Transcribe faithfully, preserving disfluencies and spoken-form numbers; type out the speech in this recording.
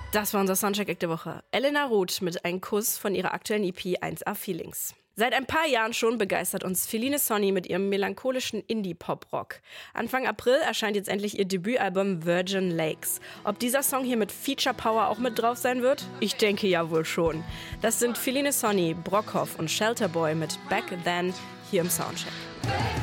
Das war unser Soundcheck der Woche. Elena Roth mit einem Kuss von ihrer aktuellen E P eins A Feelings. Seit ein paar Jahren schon begeistert uns Feline Sonny mit ihrem melancholischen Indie-Pop-Rock. Anfang April erscheint jetzt endlich ihr Debütalbum Virgin Lakes. Ob dieser Song hier mit Feature Power auch mit drauf sein wird? Ich denke ja wohl schon. Das sind Feline Sonny, Brockhoff und Shelter Boy mit Back Then hier im Soundcheck.